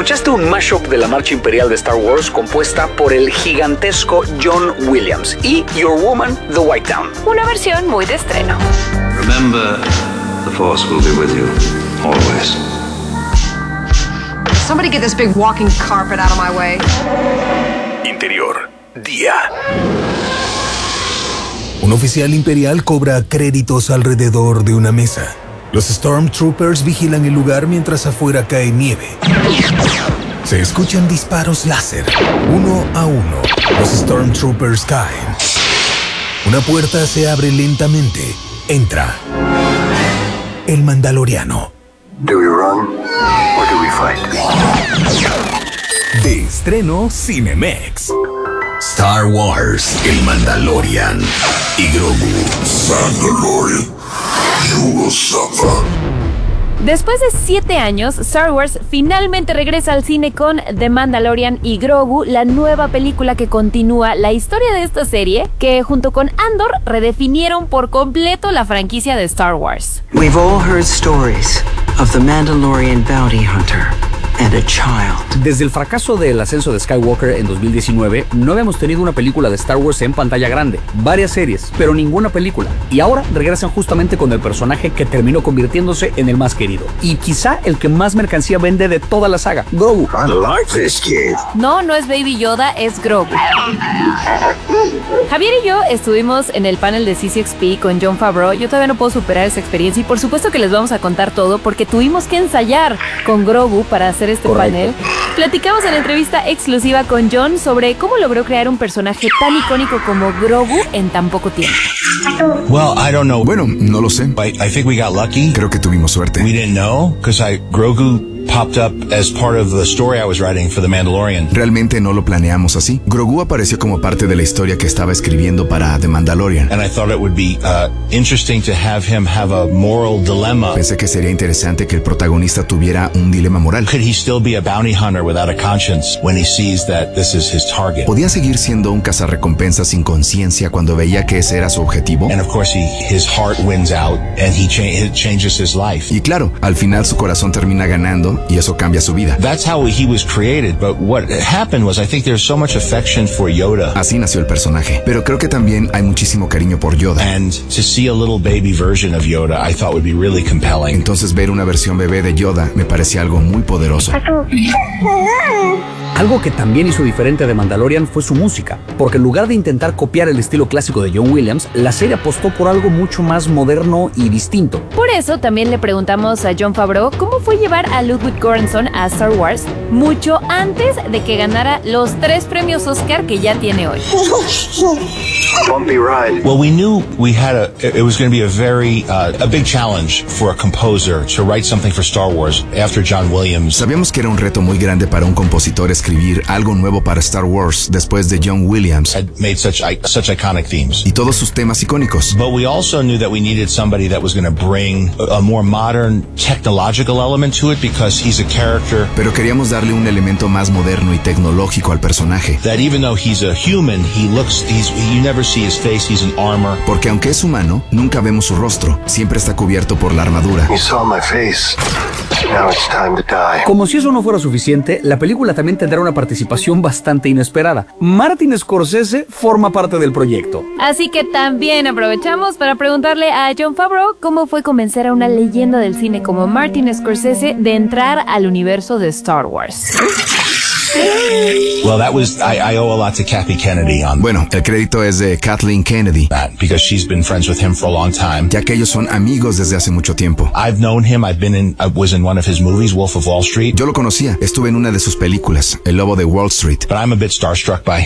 Escuchaste un mashup de la marcha imperial de Star Wars compuesta por el gigantesco John Williams y Your Woman, The White Town. Una versión muy de estreno. Remember, the Force will be with you, always. Somebody get this big walking carpet out of my way. Interior, día. Un oficial imperial cobra créditos alrededor de una mesa. Los Stormtroopers vigilan el lugar mientras afuera cae nieve. Se escuchan disparos láser. Uno a uno, los Stormtroopers caen. Una puerta se abre lentamente. Entra el Mandaloriano. Do we run or do we fight? De estreno Cinemex. Star Wars, el Mandalorian y Grogu. Mandalorian, you will suffer. Después de 7 años, Star Wars finalmente regresa al cine con The Mandalorian y Grogu, la nueva película que continúa la historia de esta serie, que junto con Andor redefinieron por completo la franquicia de Star Wars. We've all heard stories of the Mandalorian bounty hunter and a child. Desde el fracaso del ascenso de Skywalker en 2019, no habíamos tenido una película de Star Wars en pantalla grande. Varias series, pero ninguna película. Y ahora regresan justamente con el personaje que terminó convirtiéndose en el más querido. Y quizá el que más mercancía vende de toda la saga, Grogu. I like this kid. No es Baby Yoda, es Grogu. Javier y yo estuvimos en el panel de CCXP con Jon Favreau. Yo todavía no puedo superar esa experiencia y por supuesto que les vamos a contar todo porque tuvimos que ensayar con Grogu para hacer este panel. Platicamos en entrevista exclusiva con Jon sobre cómo logró crear un personaje tan icónico como Grogu en tan poco tiempo. Well, I don't know. Bueno, no lo sé. I think we got lucky. Creo que tuvimos suerte. We didn't know because Grogu popped up as part of the story I was writing for The Mandalorian. Realmente no lo planeamos así. Grogu apareció como parte de la historia que estaba escribiendo para The Mandalorian. And I thought it would be interesting to have him have a moral dilemma. Pensé que sería interesante que el protagonista tuviera un dilema moral. Could he still be a bounty hunter without a conscience when he sees that this is his target? ¿Podía seguir siendo un cazarrecompensas sin conciencia cuando veía que ese era su objetivo? And of course his heart wins out and he changes his life. Y claro, al final su corazón termina ganando y eso cambia su vida. That's how he was created, but what happened was I think there's so much affection for Yoda. Así nació el personaje, pero creo que también hay muchísimo cariño por Yoda. And to see a little baby version of Yoda I thought would be really compelling. Entonces ver una versión bebé de Yoda me parecía algo muy poderoso. Algo que también hizo diferente a The Mandalorian fue su música, porque en lugar de intentar copiar el estilo clásico de John Williams, la serie apostó por algo mucho más moderno y distinto. Por eso también le preguntamos a Jon Favreau cómo fue llevar a Ludwig Göransson a Star Wars mucho antes de que ganara los 3 premios Oscar que ya tiene hoy. Bumpy ride. Well, we knew it was going to be a big challenge for a composer to write something for Star Wars after John Williams. Sabíamos que era un reto muy grande para un compositor escribir algo nuevo para Star Wars después de John Williams. Had made such iconic themes. Y todos sus temas icónicos. But we also knew that we needed somebody that was going to bring a more modern technological element to it because he's a character. Pero queríamos darle un elemento más moderno y tecnológico al personaje. That even though he's a human, you never see his face, he's in armor. Porque aunque es humano, nunca vemos su rostro, siempre está cubierto por la armadura. You saw my face. Now it's time to die. Como si eso no fuera suficiente, la película también tendrá una participación bastante inesperada. Martin Scorsese forma parte del proyecto. Así que también aprovechamos para preguntarle a Jon Favreau cómo fue convencer a una leyenda del cine como Martin Scorsese de entrar al universo de Star Wars. Well, I owe a lot to Kathy Kennedy on Bueno, el crédito es de Kathleen Kennedy, that because she's been friends with him for a long time. ya que ellos son amigos desde hace mucho tiempo. I've known him. I was in one of his movies, Wolf of Wall Street. Yo lo conocía, estuve en una de sus películas, El Lobo de Wall Street. But I'm a bit starstruck by